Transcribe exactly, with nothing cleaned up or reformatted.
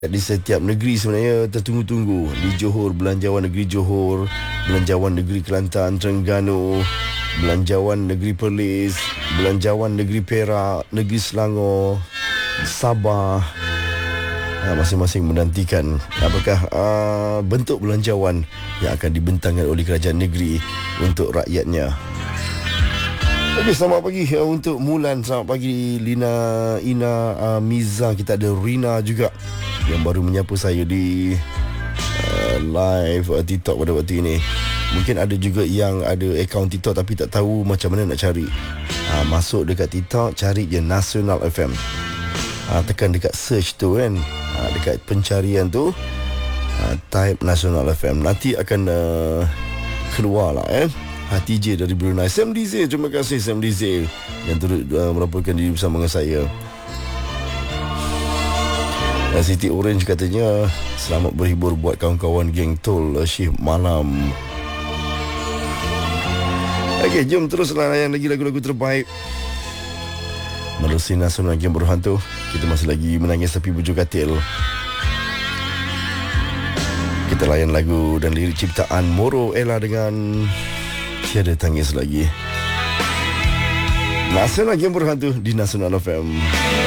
di setiap negeri sebenarnya tertunggu-tunggu. Di Johor, Belanjawan Negeri Johor, Belanjawan Negeri Kelantan, Terengganu, Belanjawan Negeri Perlis, Belanjawan Negeri Perak, Negeri Selangor, Sabah. Ha, masing-masing menantikan apakah uh, bentuk belanjawan yang akan dibentangkan oleh kerajaan negeri untuk rakyatnya. Okey, selamat pagi uh, untuk Mulan, selamat pagi Lina, Ina, uh, Miza, kita ada Rina juga yang baru menyapa saya di uh, live uh, TikTok pada waktu ini. Mungkin ada juga yang ada akaun TikTok tapi tak tahu macam mana nak cari. uh, Masuk dekat TikTok, cari je Nasional F M. uh, Tekan dekat search tu kan, uh, dekat pencarian tu, uh, type Nasional F M. Nanti akan uh, keluar lah eh Hati J dari Brunei. Sam Dizel, terima kasih Sam Dizel yang turut uh, melaporkan diri bersama dengan saya. Dan Siti Orange katanya selamat berhibur buat kawan-kawan geng tol shift malam. Okey, jom teruslah layan lagi lagu-lagu terbaik menerusi Nasional Game Berhantu. Kita masih lagi menangis tepi bujur katil. Kita layan lagu dan lirik ciptaan Moro Ella dengan Tiada Tangis Lagi. Nasional Game Berhantu di Nasional F M.